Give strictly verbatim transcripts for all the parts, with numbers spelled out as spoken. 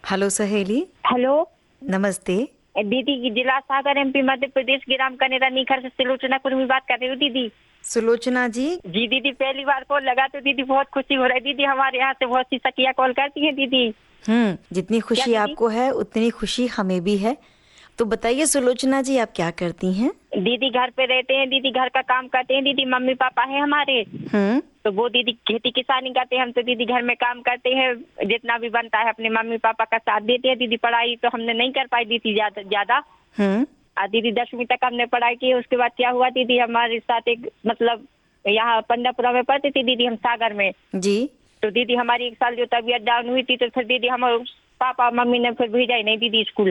Hello सहेली। Hello नमस्ते। दीदी, जिला सागर एमपी मध्य प्रदेश ग्राम कनेरा नीखर से सुलोचना कुर्मी बात कर रही हूँ दीदी। सुलोचना जी। जी दीदी, पहली बार कॉल लगा तो दीदी बहुत खुशी हो रही है दीदी। हमारे यहाँ से बहुत सी सखियाँ कॉल करती हैं दीदी। हम्म जितनी क्या खुशी दीदी? आपको है उतनी खुशी हमें भी है। तो बताइए सुलोचना जी, आप क्या करती हैं? दीदी घर पे रहते हैं दीदी, घर का काम करते हैं दीदी। मम्मी पापा है हमारे, हम्म तो वो दीदी खेती किसानी करते हैं। हम तो दीदी घर में काम करते हैं, जितना भी बनता है अपने मम्मी पापा का साथ देते हैं दीदी। पढ़ाई तो हमने नहीं कर पाई दीदी ज्यादा ज्यादा। हम्म आ दीदी दसवीं तक हमने पढ़ाई की। उसके बाद क्या हुआ दीदी, हमारे साथ एक मतलब यहाँ पंडापुरा में पढ़ती थी दीदी हम, सागर में। जी। तो दीदी हमारी एक साल जो तबीयत डाउन हुई थी, तो फिर दीदी हम पापा मम्मी ने फिर भेजा ही नहीं दीदी स्कूल।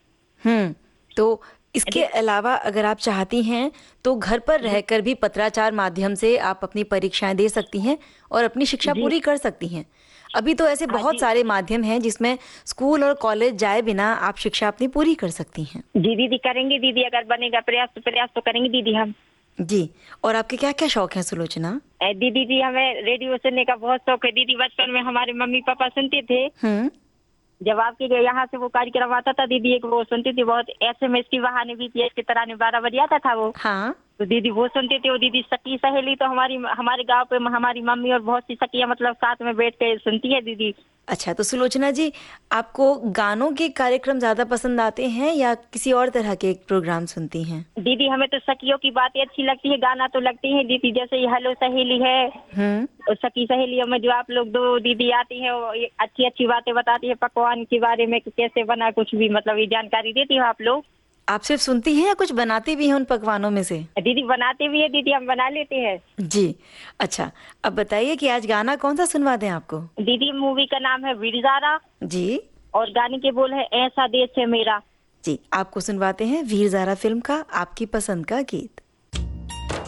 हम्म तो इसके दी- अलावा अगर आप चाहती हैं तो घर पर रहकर भी पत्राचार माध्यम से आप अपनी परीक्षाएं दे सकती हैं और अपनी शिक्षा जी पूरी कर सकती हैं। अभी तो ऐसे हाँ बहुत जी। सारे माध्यम हैं जिसमें स्कूल और कॉलेज जाए बिना आप शिक्षा अपनी पूरी कर सकती हैं। जी दीदी करेंगे दीदी, अगर बनेगा प्रयास तो प्रयास तो करेंगे दीदी हम। जी। और आपके क्या क्या शौक हैं सुलोचना? ए, दीदी जी हमें रेडियो सुनने का बहुत शौक है दीदी। बचपन में हमारे मम्मी पापा सुनते थे। हम्म जब आपके यहाँ से वो कार्यक्रम आता था दीदी, एक वो सुनती थी बहुत, एसएमएस की बहाने बीपीएस की तरह ने बारह बजे आता था वो। हाँ। तो दीदी वो सुनते थे। वो दीदी सखी सहेली तो हमारी हमारे गांव पे हमारी मम्मी और बहुत सी सखियां मतलब साथ में बैठ के सुनती है दीदी। अच्छा, तो सुलोचना जी, आपको गानों के कार्यक्रम ज्यादा पसंद आते हैं या किसी और तरह के प्रोग्राम सुनती हैं? दीदी हमें तो सखियों की बातें अच्छी लगती है, गाना तो लगती है दीदी। जैसे ये हेलो सहेली है, हम्म और सखी सहेलियों में जो आप लोग दो दीदी आती है, वो ये अच्छी अच्छी बातें बताती है पकवान के बारे में कि कैसे बना, कुछ भी मतलब ये जानकारी देती हो आप लोग। आप सिर्फ सुनती हैं या कुछ बनाती भी हैं उन पकवानों में से? दीदी बनाते भी है दीदी, हम बना लेते हैं जी। अच्छा, अब बताइए कि आज गाना कौन सा सुनवा दें आपको? दीदी। मूवी का नाम है वीरजारा, जी। और गाने के बोल है ऐसा देश है मेरा। जी, आपको सुनवाते हैं वीर ज़ारा फिल्म का आपकी पसंद का गीत।